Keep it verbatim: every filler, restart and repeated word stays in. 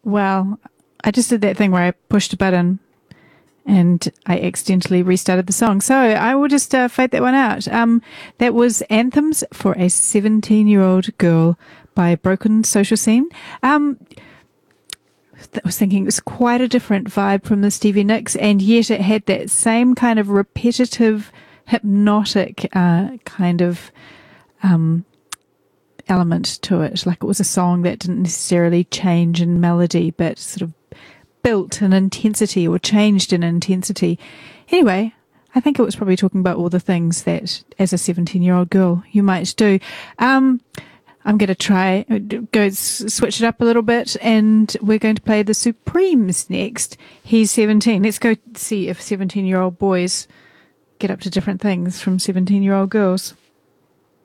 Well, I just did that thing where I pushed a button and I accidentally restarted the song. So I will just uh, fade that one out. Um, that was Anthems for a seventeen-year-old Girl by Broken Social Scene. Um, I was thinking it was quite a different vibe from the Stevie Nicks, and yet it had that same kind of repetitive, hypnotic uh, kind of um, element to it. Like it was a song that didn't necessarily change in melody, but sort of built in intensity or changed in intensity. Anyway, I think it was probably talking about all the things that as a seventeen-year-old girl you might do. Um, I'm going to try, go switch it up a little bit, and we're going to play the Supremes next. He's seventeen. Let's go see if seventeen-year-old boys get up to different things from seventeen-year-old girls.